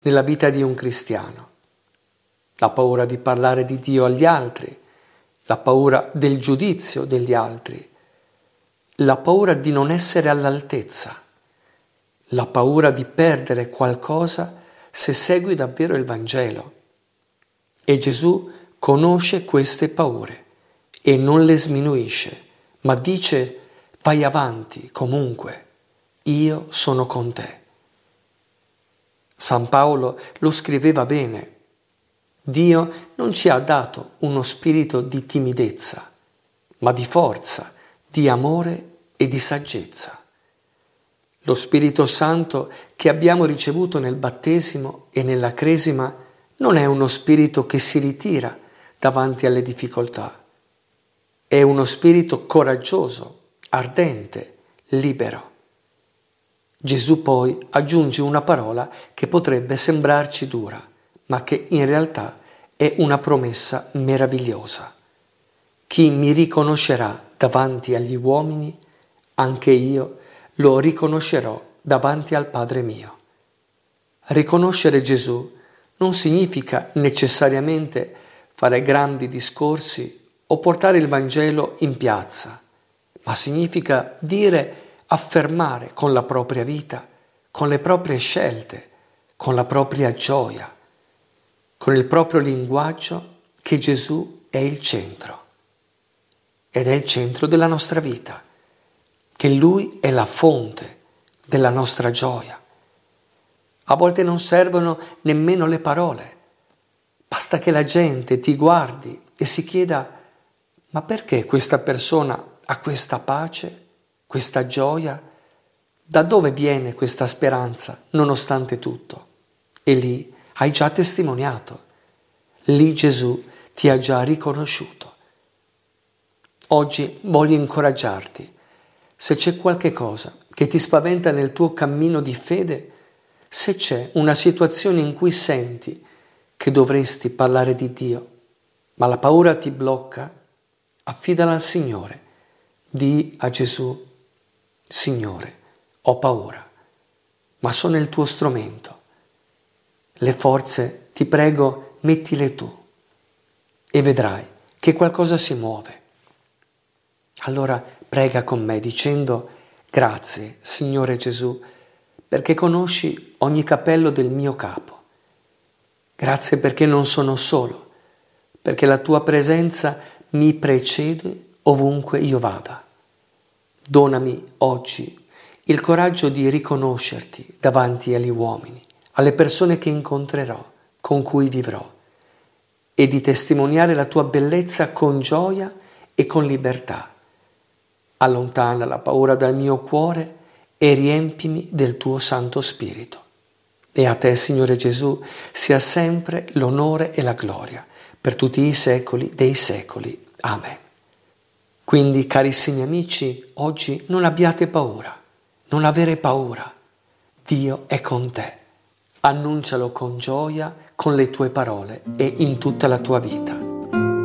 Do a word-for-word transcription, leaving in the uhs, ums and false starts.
nella vita di un cristiano. La paura di parlare di Dio agli altri, la paura del giudizio degli altri, la paura di non essere all'altezza, la paura di perdere qualcosa se segui davvero il Vangelo. E Gesù conosce queste paure e non le sminuisce, ma dice: vai avanti comunque, io sono con te. San Paolo lo scriveva bene. Dio non ci ha dato uno spirito di timidezza, ma di forza, di amore e di saggezza. Lo Spirito Santo che abbiamo ricevuto nel battesimo e nella cresima non è uno spirito che si ritira davanti alle difficoltà. È uno spirito coraggioso, ardente, libero. Gesù poi aggiunge una parola che potrebbe sembrarci dura, ma che in realtà è una promessa meravigliosa. Chi mi riconoscerà davanti agli uomini, anche io lo riconoscerò davanti al Padre mio. Riconoscere Gesù non significa necessariamente fare grandi discorsi o portare il Vangelo in piazza, ma significa dire, affermare con la propria vita, con le proprie scelte, con la propria gioia, con il proprio linguaggio, che Gesù è il centro. Ed è il centro della nostra vita, che Lui è la fonte della nostra gioia. A volte non servono nemmeno le parole, basta che la gente ti guardi e si chieda: ma perché questa persona ha questa pace, questa gioia? Da dove viene questa speranza nonostante tutto? E lì hai già testimoniato, lì Gesù ti ha già riconosciuto. Oggi voglio incoraggiarti. Se c'è qualche cosa che ti spaventa nel tuo cammino di fede, se c'è una situazione in cui senti che dovresti parlare di Dio, ma la paura ti blocca, affidala al Signore. Dì a Gesù: Signore, ho paura, ma sono il tuo strumento. Le forze, ti prego, mettile tu e vedrai che qualcosa si muove. Allora prega con me dicendo: grazie, Signore Gesù, perché conosci ogni capello del mio capo. Grazie perché non sono solo, perché la tua presenza mi precede ovunque io vada. Donami oggi il coraggio di riconoscerti davanti agli uomini, alle persone che incontrerò, con cui vivrò, e di testimoniare la tua bellezza con gioia e con libertà. Allontana la paura dal mio cuore e riempimi del tuo Santo Spirito. E a te, Signore Gesù, sia sempre l'onore e la gloria per tutti i secoli dei secoli. Amen. Quindi, carissimi amici, oggi non abbiate paura, non avere paura. Dio è con te. Annuncialo con gioia, con le tue parole e in tutta la tua vita.